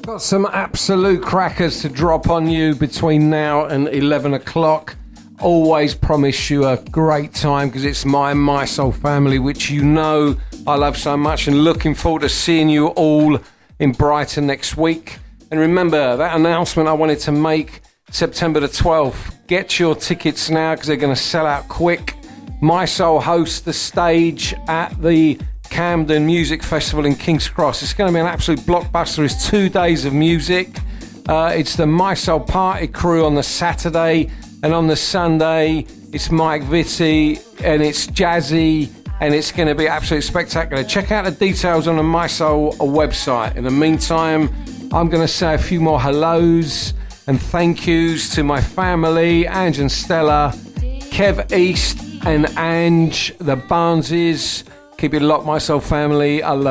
Got some absolute crackers to drop on you between now and 11 o'clock. Always promise you a great time because it's my Soul family, which you know I love so much, and looking forward to seeing you all in Brighton next week. And remember, that announcement I wanted to make, September the 12th. Get your tickets now because they're going to sell out quick. My Soul hosts the stage at the Camden Music Festival in King's Cross. It's going to be an absolute blockbuster. It's 2 days of music. It's the My Soul Party crew on the Saturday, and on the Sunday it's Mike Vitti and it's Jazzy, and it's going to be absolutely spectacular. Check out the details on the My Soul website. In the meantime, I'm going to say a few more hellos and thank yous to my family, Ange and Stella, Kev East and Ange, the Barneses. Keep it locked, My Soul family. I love